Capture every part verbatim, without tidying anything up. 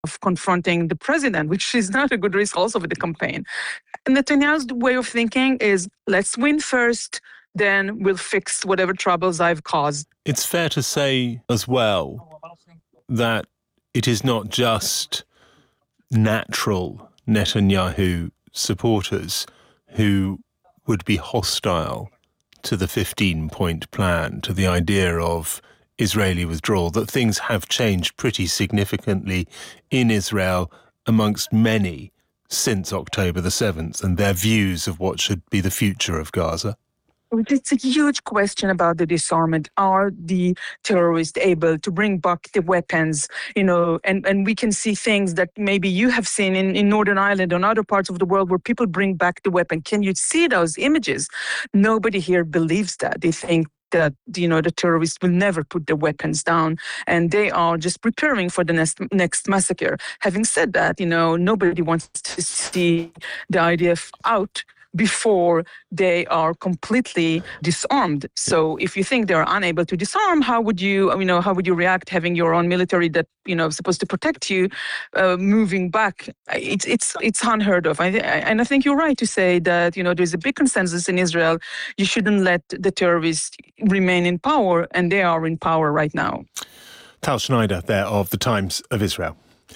of confronting the president, which is not a good risk also with the campaign. And Netanyahu's way of thinking is, let's win first, then we'll fix whatever troubles I've caused. It's fair to say as well that it is not just natural Netanyahu supporters who would be hostile to the fifteen-point plan, to the idea of Israeli withdrawal, that things have changed pretty significantly in Israel amongst many since October the seventh and their views of what should be the future of Gaza? It's a huge question about the disarmament. Are the terrorists able to bring back the weapons? You know, and, and we can see things that maybe you have seen in, in Northern Ireland and other parts of the world where people bring back the weapon. Can you see those images? Nobody here believes that. They think that, you know, the terrorists will never put the weapons down and they are just preparing for the next, next massacre. Having said that, you know, nobody wants to see the I D F out before they are completely disarmed. So if you think they're unable to disarm, how would you, you know, how would you react having your own military that, you know, supposed to protect you, uh, moving back? It's it's it's unheard of. I, and I think you're right to say that, you know, there's a big consensus in Israel. You shouldn't let the terrorists remain in power, and they are in power right now. Tal Schneider there of the Times of Israel.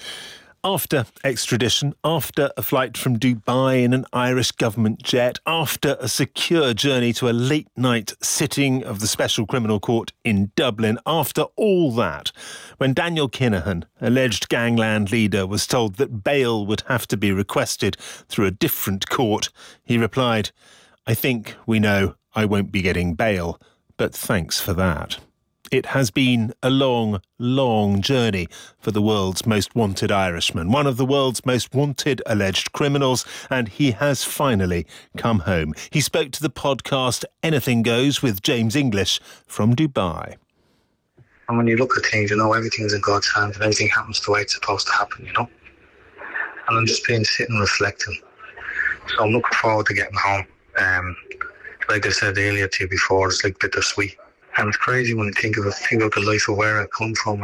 After extradition, after a flight from Dubai in an Irish government jet, after a secure journey to a late-night sitting of the Special Criminal Court in Dublin, after all that, when Daniel Kinahan, alleged gangland leader, was told that bail would have to be requested through a different court, he replied, "I think we know I won't be getting bail, but thanks for that." It has been a long, long journey for the world's most wanted Irishman, one of the world's most wanted alleged criminals, and he has finally come home. He spoke to the podcast Anything Goes with James English from Dubai. And when you look at things, you know, everything's in God's hands and everything happens the way it's supposed to happen, you know. And I'm just being sitting reflecting. So I'm looking forward to getting home. Um, like I said earlier to you before, it's like bittersweet. And it's crazy when you think of it, think of the life of where I come from